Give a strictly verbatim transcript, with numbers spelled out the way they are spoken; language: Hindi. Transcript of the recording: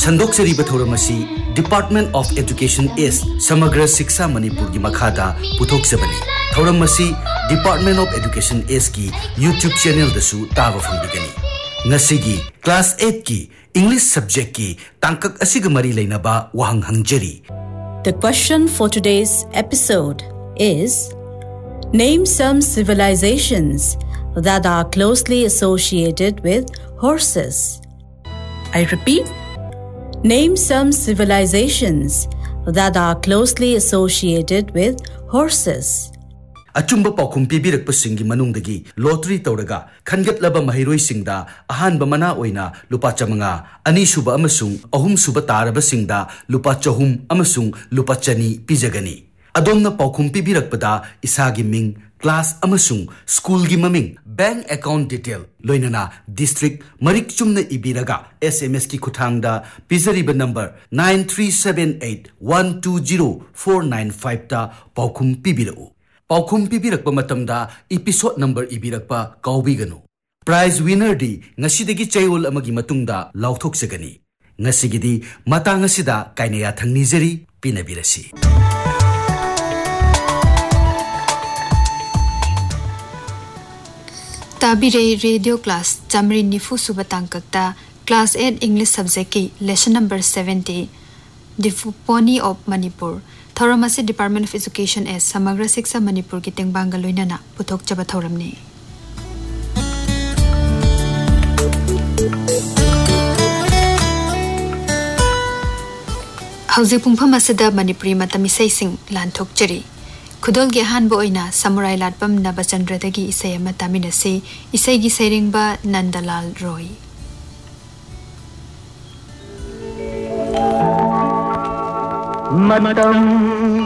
संदोक्सरीब थौरमसी डिपार्टमेंट ऑफ एजुकेशन एस समग्र शिक्षा मणिपुर की मखादा पुथोक्सबनी थौरमसी डिपार्टमेंट ऑफ एजुकेशन एस की यूट्यूब चैनल दसु ताब फंगदिगनी नसिगी क्लास एट की इंग्लिश सब्जेक्ट की तांकक असिग मरी लेनबा वहंग हंगजरी. The question for today's episode is: name some civilizations that are closely associated with horses. I repeat, name some civilizations that are closely associated with horses. अचुंब पाखुम पीबीरकपसिंगी मनुंगदगी lottery तौरगा खनगतलबा महिरोइसिंगदा अहानबा मना ओइना लुपा चमंगा अनीसुबा अमसुंग अहुमसुबा तारबसिंगदा लुपा चहुम अमसुंग लुपा चनी पिजगनी. अदोमना पाखुम पीबीरकपदा इसागी मिंग क्लास अमसुंग स्कूल की ममिंग bank account detail लोइनना district Marik Chumna इबीरगा SMS की खुथांगदा पिजरीबा number nine three seven eight one two zero four nine five ता पाखुम पीबीरउ. पाखुम पीबीरकपा मतमदा एपिसोड नंबर इबीरकपा काउबीगनु. प्राइज विनर दी ngasiदगी चैओल अमगी मतुंगदा लाउथोक्सगनी. ngasiगीदी मतांग असिदा काइनेया थंगनिजरी पिनबिरसी. ताबिरे रेडियो क्लास चामरी निफु सुबह तांककता क्लास एट इंग्लिश सब्जेक्ट की lesson number seventy Diphu pony of Manipur थौरमसी department of education S समग्र शिक्षा मणिपुर की तेंगबांगा लोइनाना पुथोकचबा थौरमनी. हौजिक पुंगफम असिदा मणिपुरी मतम इसेसिंग लानथोकचरी. खुदोल के हानबो ओइना समुराई लाटपम नबचंद्रदगी इसे अमा तामिनसे इसेगी सेरिंगबा नंदलाल रॉय. मतम